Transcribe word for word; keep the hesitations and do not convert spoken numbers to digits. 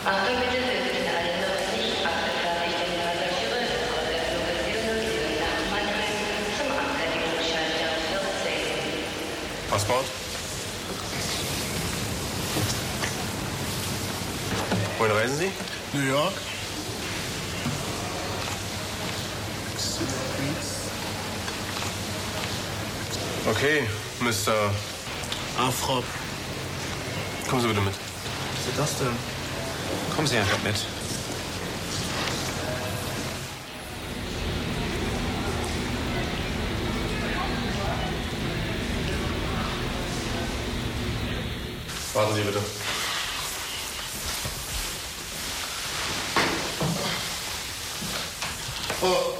Achtung bitte, wir bitten alle noch nicht abgefertigten Passagiere aus der Flugbezirke nach Mannheim zum Abfertigungsschalter vierzehn. Passport? Wohin reisen Sie? New York. Okay, Mister Afrop. Kommen Sie bitte mit. Was ist das denn? Kommen Sie einfach mit. Warten Sie bitte. Oh.